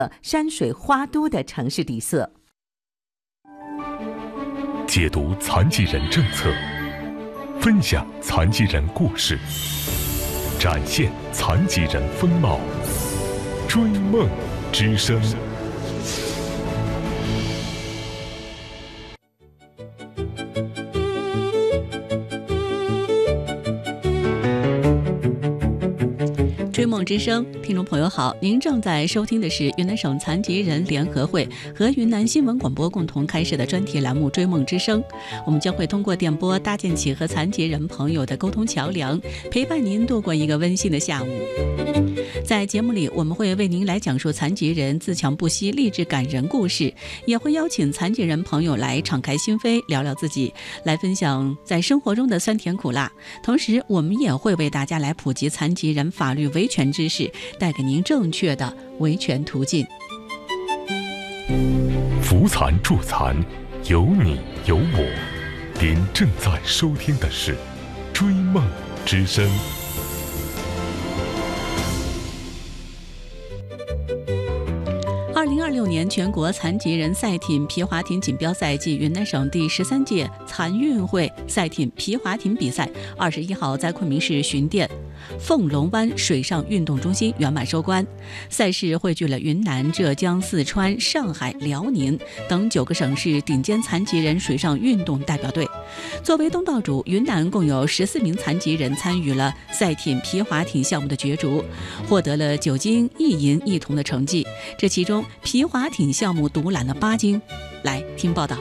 山水花都的城市底色。 解读残疾人政策，分享残疾人故事，展现残疾人风貌，追梦之声。 追梦之声，听众朋友好，您正在收听的是云南省残疾人联合会和云南新闻广播共同开设的专题栏目《追梦之声》。我们将会通过电波搭建起和残疾人朋友的沟通桥梁，陪伴您度过一个温馨的下午。在节目里，我们会为您来讲述残疾人自强不息、励志感人故事，也会邀请残疾人朋友来敞开心扉，聊聊自己，来分享在生活中的酸甜苦辣。同时，我们也会为大家来普及残疾人法律维权知识，带给您正确的维权途径。 扶残助残，有你有我。您正在收听的是《追梦之声》。 2026年全国残疾人赛艇皮划艇锦标赛暨云南省第13届残运会赛艇皮划艇比赛21号在昆明市巡店凤龙湾水上运动中心圆满收官。赛事汇聚了云南、浙江、四川、上海、辽宁等9个省市顶尖残疾人水上运动代表队。作为东道主，云南共有14名残疾人参与了赛艇皮划艇项目的角逐，获得了9金1银1铜的成绩。这其中皮划艇项目独揽了8金。来听报道。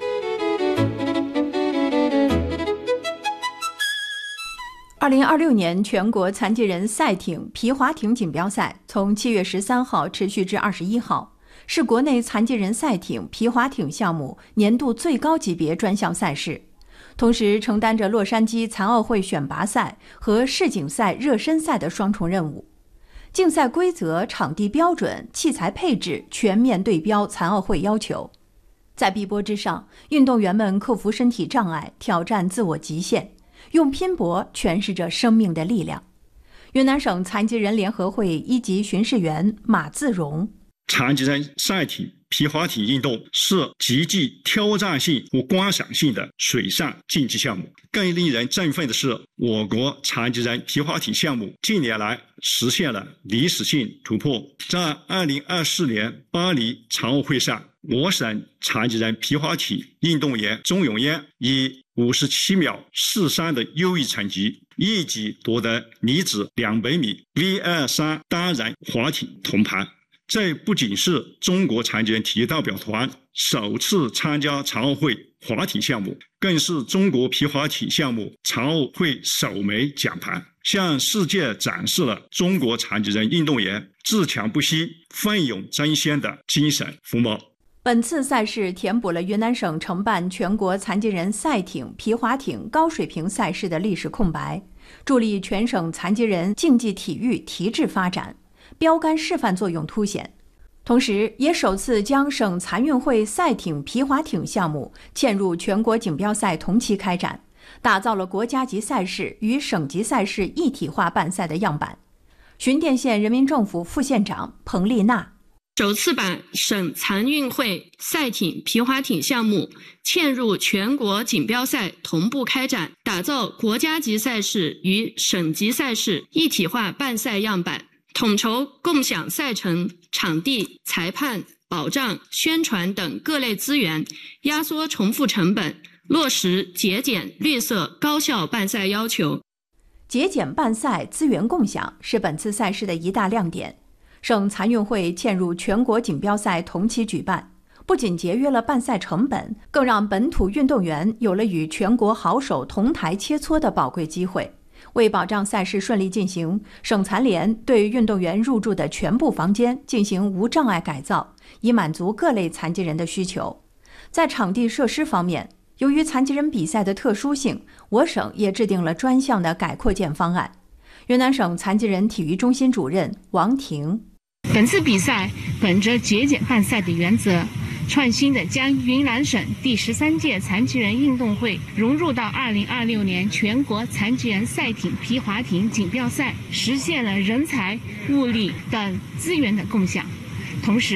2026年全国残疾人赛艇皮划艇锦标赛从7月13号持续至21号，是国内残疾人赛艇皮划艇项目年度最高级别专项赛事，同时承担着洛杉矶残奥会选拔赛和世锦赛热身赛的双重任务。竞赛规则、场地标准、器材配置全面对标残奥会要求。在碧波之上，运动员们克服身体障碍，挑战自我极限，用拼搏诠释着生命的力量。云南省残疾人联合会1级巡视员马自荣： 残疾人赛艇皮划艇运动是极具挑战性和观赏性的水上竞技项目。更令人振奋的是，我国残疾人皮划艇项目近年来实现了历史性突破。在2024年巴黎残奥会上，我省残疾人皮划艇运动员钟永烟以57秒43的优异成绩，一举夺得女子200米 V23 单人划艇铜牌。这不仅是中国残疾人体育代表团首次参加残奥会划艇项目，更是中国皮划艇项目残奥会首枚奖牌，向世界展示了中国残疾人运动员自强不息、奋勇争先的精神风貌。 本次赛事填补了云南省承办全国残疾人赛艇皮划艇高水平赛事的历史空白，助力全省残疾人竞技体育提质发展，标杆示范作用凸显。同时也首次将省残运会赛艇皮划艇项目嵌入全国锦标赛同期开展，打造了国家级赛事与省级赛事一体化办赛的样板。巡店县人民政府副县长彭丽娜： 首次把省残运会赛艇皮划艇项目嵌入全国锦标赛同步开展，打造国家级赛事与省级赛事一体化办赛样板，统筹共享赛程、场地、裁判、保障、宣传等各类资源，压缩重复成本，落实节俭、绿色、高效办赛要求。 节俭办赛、资源共享是本次赛事的一大亮点。省残运会嵌入全国锦标赛同期举办，不仅节约了办赛成本，更让本土运动员有了与全国好手同台切磋的宝贵机会。为保障赛事顺利进行，省残联对运动员入住的全部房间进行无障碍改造，以满足各类残疾人的需求。在场地设施方面，由于残疾人比赛的特殊性，我省也制定了专项的改扩建方案。云南省残疾人体育中心主任王婷： 本次比赛本着节俭办赛的原则，创新的将云南省第13届残疾人运动会融入到2026年全国残疾人赛艇皮划艇锦标赛，实现了人才、物力等资源的共享。同时